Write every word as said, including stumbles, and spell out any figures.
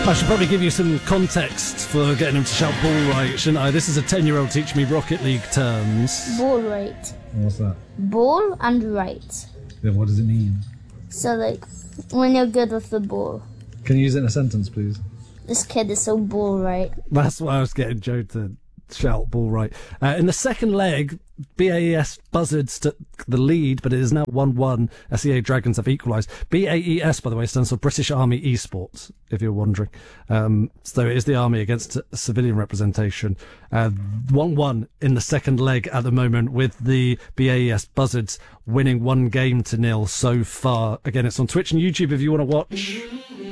I should probably give you some context for getting him to shout ball right, shouldn't I? This is a ten-year-old teaching me Rocket League terms. Ball right. What's that? Ball and right. Yeah, what does it mean? So, like, when you're good with the ball. Can you use it in a sentence, please? This kid is so ball right. That's why I was getting Joe to shout ball right. Uh, in the second leg, B A E S buzzards took the lead, but it is now one one. S E A Dragons have equalised. B A E S, by the way, stands for British Army Esports, if you're wondering. Um, so it is the army against civilian representation. Uh, one one in the second leg at the moment, with the B A E S buzzards winning one game to nil so far. Again, it's on Twitch and YouTube if you want to watch.